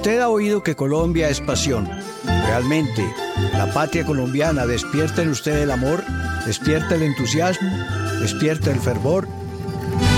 Usted ha oído que Colombia es pasión. Realmente, la patria colombiana despierta en usted el amor, despierta el entusiasmo, despierta el fervor.